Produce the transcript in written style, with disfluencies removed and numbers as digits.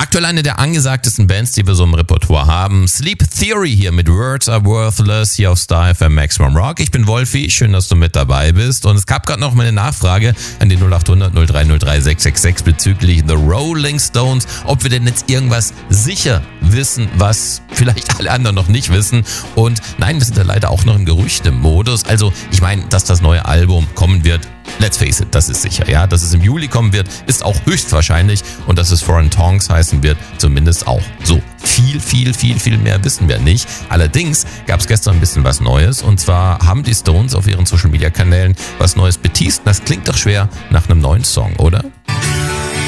Aktuell eine der angesagtesten Bands, die wir so im Repertoire haben. Sleep Theory hier mit Words Are Worthless hier auf Star FM Maximum Rock. Ich bin Wolfi, schön, dass du mit dabei bist. Und es gab gerade noch mal eine Nachfrage an die 0800 0303 666 bezüglich The Rolling Stones, ob wir denn jetzt irgendwas sicher wissen, was vielleicht alle anderen noch nicht wissen. Und nein, wir sind da leider auch noch im Gerüchte-Modus. Also ich meine, dass das neue Album kommen wird, let's face it, das ist sicher, ja. Dass es im Juli kommen wird, ist auch höchstwahrscheinlich. Und dass es Foreign Tongues heißen wird, zumindest auch. So, viel mehr wissen wir nicht. Allerdings gab es gestern ein bisschen was Neues. Und zwar haben die Stones auf ihren Social-Media-Kanälen was Neues beteast. Das klingt doch schwer nach einem neuen Song, oder?